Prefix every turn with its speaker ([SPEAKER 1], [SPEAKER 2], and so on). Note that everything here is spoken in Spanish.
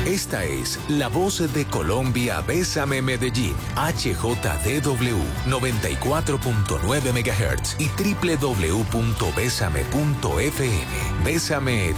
[SPEAKER 1] Esta es la voz de Colombia. Bésame Medellín, HJDW 94.9 MHz y www.besame.fm. Bésame